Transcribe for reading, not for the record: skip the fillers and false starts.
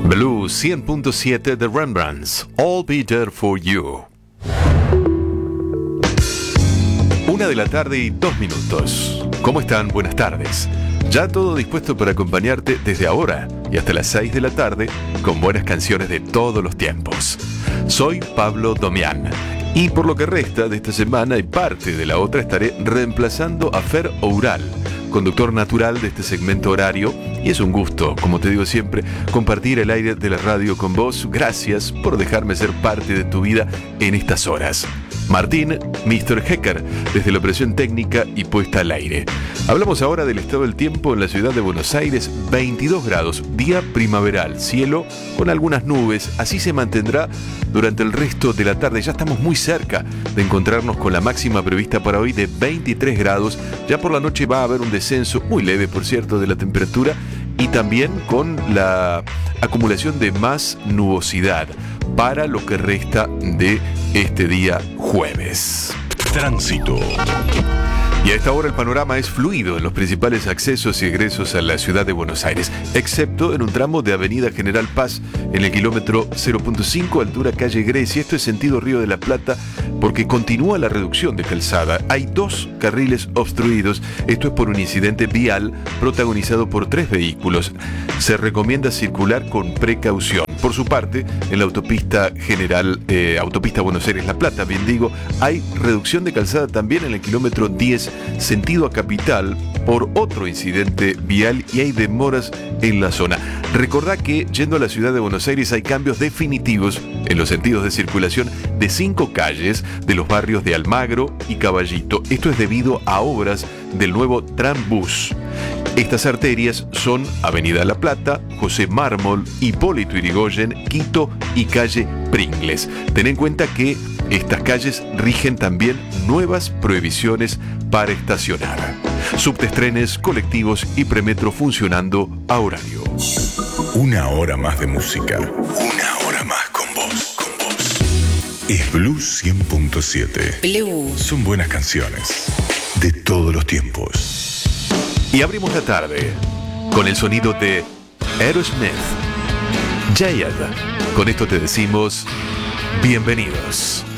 Blue 100.7 de Rembrandts, All Be There For You. 1:02 PM. ¿Cómo están? Buenas tardes. Ya todo dispuesto para acompañarte desde ahora y hasta las 6 de la tarde con buenas canciones de todos los tiempos. Soy Pablo Domián y por lo que resta de esta semana y parte de la otra estaré reemplazando a Fer Oural, conductor natural de este segmento horario, y es un gusto, como te digo siempre, compartir el aire de la radio con vos. Gracias por dejarme ser parte de tu vida en estas horas. Martín, Mr. Hecker, desde la operación técnica y puesta al aire. Hablamos ahora del estado del tiempo en la ciudad de Buenos Aires. 22 grados, día primaveral, cielo con algunas nubes. Así se mantendrá durante el resto de la tarde. Ya estamos muy cerca de encontrarnos con la máxima prevista para hoy de 23 grados. Ya por la noche va a haber un descenso, muy leve por cierto, de la temperatura, y también con la acumulación de más nubosidad para lo que resta de este día jueves. Tránsito. Y a esta hora el panorama es fluido en los principales accesos y egresos a la ciudad de Buenos Aires, excepto en un tramo de Avenida General Paz en el kilómetro 0.5, altura calle Grecia. Esto es sentido Río de la Plata, porque continúa la reducción de calzada. Hay 2 carriles obstruidos. Esto es por un incidente vial protagonizado por 3 vehículos. Se recomienda circular con precaución. Por su parte, en la autopista general, autopista Buenos Aires-La Plata, bien digo, hay reducción de calzada también en el kilómetro 10, sentido a Capital, por otro incidente vial, y hay demoras en la zona. Recordá que yendo a la ciudad de Buenos Aires hay cambios definitivos en los sentidos de circulación de 5 calles de los barrios de Almagro y Caballito. Esto es debido a obras del nuevo Trambús. Estas arterias son Avenida La Plata, José Mármol, Hipólito Yrigoyen, Quito y calle Pringles. Ten en cuenta que estas calles rigen también nuevas prohibiciones para estacionar. Subtes, trenes, colectivos y premetro funcionando a horario. 1 hora más de música. 1 hora más con vos. Es Blue 100.7. Blue. Son buenas canciones de todos los tiempos. Y abrimos la tarde con el sonido de Aerosmith. Jayad. Con esto te decimos bienvenidos.